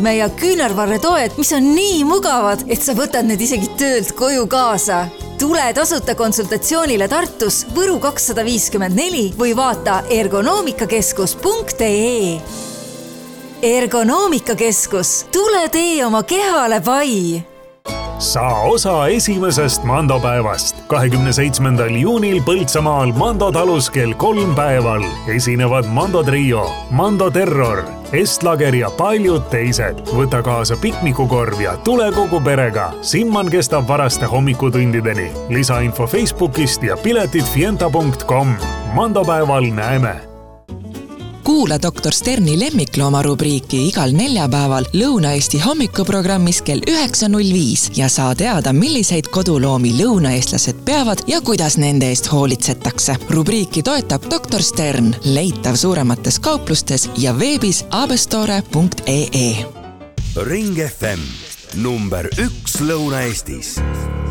kandme ja küünarvarretoed, mis on nii mugavad, et sa võtad need isegi töölt koju kaasa. Tule tasuta konsultatsioonile Tartus Võru 254 või vaata ergonoomikakeskus.ee. Ergonoomikakeskus, tule tee oma kehale pai! Saa osa esimesest Mando-päevast. 27. juunil Põltsamaal Mando talus kell 3 päeval esinevad Mando Trio, Mando Terror, Estlager ja paljud teised. Võta kaasa piknikukorv ja tule kogu perega. Simman kestab varaste hommikutundideni. Lisainfo Facebookist ja piletid fienta.com. Mando-päeval näeme! Kuula Dr. Sterni lemmiklooma rubriiki igal neljapäeval Lõuna-Eesti hommikuprogrammis kell 9.05 ja saa teada, milliseid koduloomi lõunaeestlased peavad ja kuidas nende eest hoolitsetakse. Rubriiki toetab Dr. Stern, leitav suuremates kauplustes ja veebis abestore.ee. Ring FM, number 1 Lõuna-Eestis.